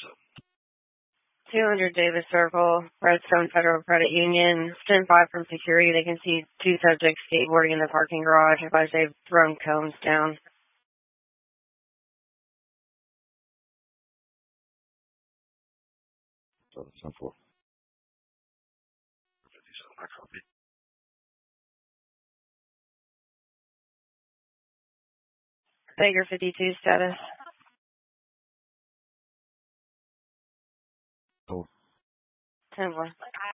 200 Davis Circle, Redstone Federal Credit Union, 10-5 from security. They can see two subjects skateboarding in the parking garage. Advise they've thrown cones down. Baker 52 status. 10-1.